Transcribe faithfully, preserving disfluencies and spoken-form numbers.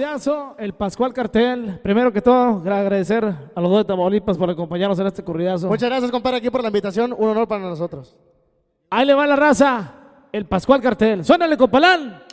corridazo, el Pascual Cartel. Primero que todo, agradecer a los dos de Tamaulipas por acompañarnos en este corridazo. Muchas gracias, compadre, aquí por la invitación. Un honor para nosotros. Ahí le va la raza, el Pascual Cartel. Suénale, compalán.